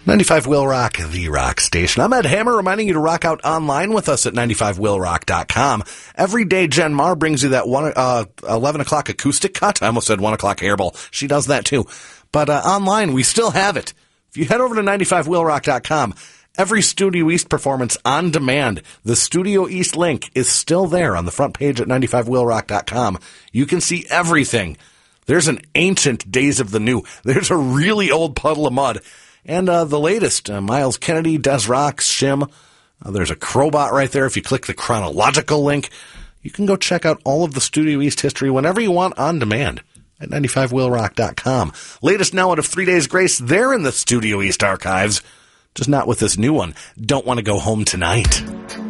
95 Will Rock, the rock station. I'm Ed Hammer, reminding you to rock out online with us at 95willrock.com. Every day, Jen Marr brings you that 11 o'clock acoustic cut. I almost said 1 o'clock hairball. She does that too. But online, we still have it. If you head over to 95willrock.com, every Studio East performance on demand, the Studio East link is still there on the front page at 95willrock.com. You can see everything. There's an ancient Days of the New. There's a really old Puddle of Mud. And the latest, Miles Kennedy, Des Rock, Shim. There's a Crowbot right there. If you click the chronological link, you can go check out all of the Studio East history whenever you want on demand at 95willrock.com. Latest now out of 3 Days Grace, they're in the Studio East archives, just not with this new one, Don't Want to Go Home Tonight.